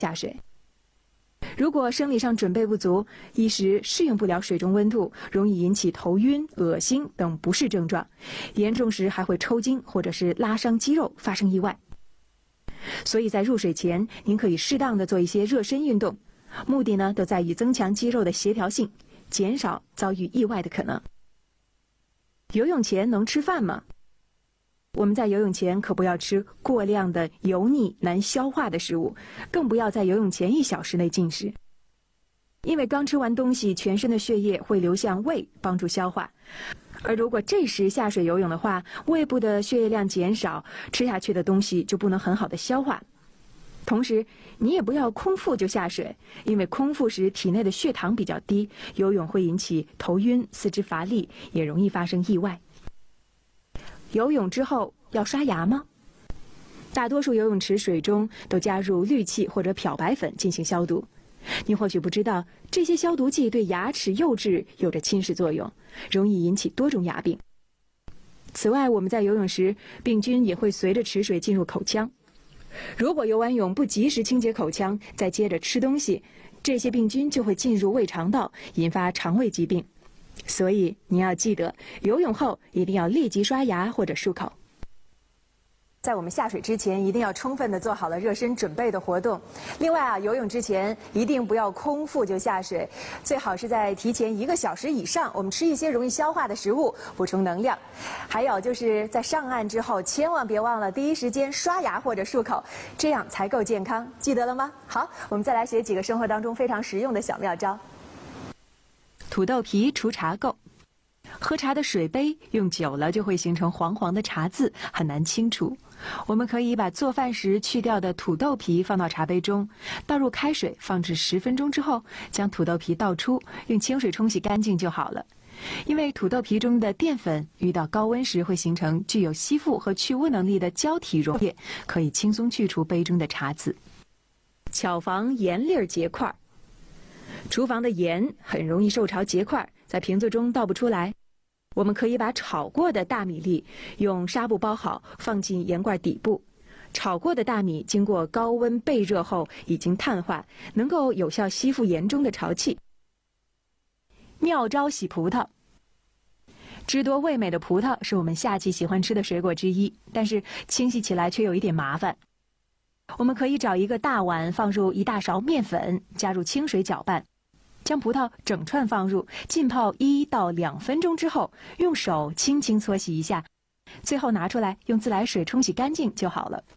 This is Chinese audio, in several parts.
下水。如果生理上准备不足，一时适应不了水中温度，容易引起头晕、恶心等不适症状，严重时还会抽筋或者是拉伤肌肉，发生意外。所以在入水前，您可以适当的做一些热身运动，目的呢都在于增强肌肉的协调性，减少遭遇意外的可能。游泳前能吃饭吗？我们在游泳前可不要吃过量的油腻难消化的食物，更不要在游泳前1小时内进食。因为刚吃完东西，全身的血液会流向胃帮助消化，而如果这时下水游泳的话，胃部的血液量减少，吃下去的东西就不能很好的消化。同时，你也不要空腹就下水，因为空腹时体内的血糖比较低，游泳会引起头晕、四肢乏力，也容易发生意外。游泳之后要刷牙吗？大多数游泳池水中都加入氯气或者漂白粉进行消毒。你或许不知道，这些消毒剂对牙齿釉质有着侵蚀作用，容易引起多种牙病。此外，我们在游泳时，病菌也会随着池水进入口腔。如果游完泳不及时清洁口腔，再接着吃东西，这些病菌就会进入胃肠道，引发肠胃疾病。所以你要记得，游泳后一定要立即刷牙或者漱口。在我们下水之前，一定要充分的做好了热身准备的活动。另外啊，游泳之前一定不要空腹就下水，最好是在提前1个小时以上，我们吃一些容易消化的食物，补充能量。还有就是在上岸之后，千万别忘了第一时间刷牙或者漱口，这样才够健康。记得了吗？好，我们再来学几个生活当中非常实用的小妙招。土豆皮除茶垢。喝茶的水杯用久了就会形成黄黄的茶渍，很难清除。我们可以把做饭时去掉的土豆皮放到茶杯中，倒入开水放置10分钟之后，将土豆皮倒出，用清水冲洗干净就好了。因为土豆皮中的淀粉遇到高温时会形成具有吸附和去污能力的胶体溶液，可以轻松去除杯中的茶渍。巧防盐粒结块。厨房的盐很容易受潮结块，在瓶子中倒不出来。我们可以把炒过的大米粒用纱布包好，放进盐罐底部。炒过的大米经过高温焙热后已经碳化，能够有效吸附盐中的潮气。妙招洗葡萄。汁多味美的葡萄是我们夏季喜欢吃的水果之一，但是清洗起来却有一点麻烦。我们可以找一个大碗，放入1大勺面粉，加入清水搅拌，将葡萄整串放入，浸泡1到2分钟之后，用手轻轻搓洗一下，最后拿出来用自来水冲洗干净就好了。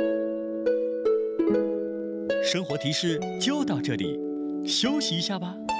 生活提示就到这里，休息一下吧。